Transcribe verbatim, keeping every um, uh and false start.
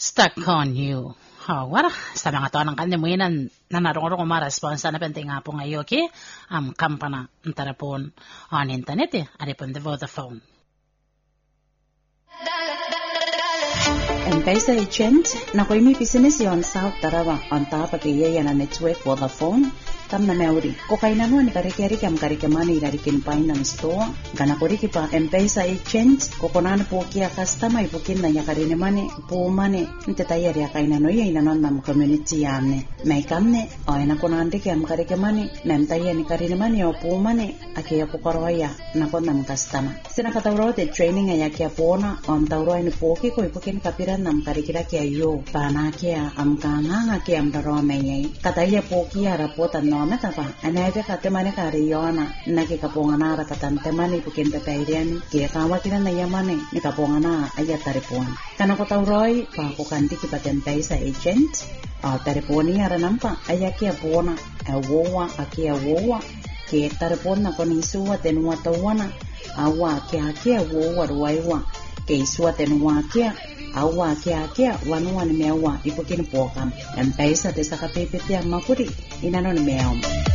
Stuck on you. Oh, wala. Sa mga to ng kandimuinan, nanarong-rong umaresponsya na pente nga po ngayon, okay? Am kampana, antarapon, on internet eh, aripon de Vodafone. M-Pesa agent na ko imi business yon South Tarawa on top of iya na network Vodafone tam na meuri ko kay nano ni kari-kari kam kari-kamani dari kinpay ng store gana ko ri pa M-Pesa agent ko konan po kia customer ipukin na nya kari ni mani po mani nte tayari kay nano iya nanon nam community yamne may kamne o ina konan ri kam kari-kamani nam tayani kari ni mani o po mani akia ko korwaya na ko nam customer sina katawro de training aya kia pona on tawro ni po ki ko ipukin kapiran nam kari-kira kia yo pana kia am kana nga kia am daro may kataya po kia rapota no meta pa anaide katemane kari yona naki kapongana ra katante mani pukin tairian kia kawa kina na yamane ni kapongana aya taripuan kana ko tauroi pa ko kanti ki paten paisa agent a tariponi ara nampa aya kia pona a wowa akia wowa ke taripon na koni suwa tenwa tawana awa kia kia wowa ruaiwa ke suwa tenwa kia awa kia kia wanwa ni mewa ipukin pokam M-Pesa desa kapipit yang makuri inano ni mewa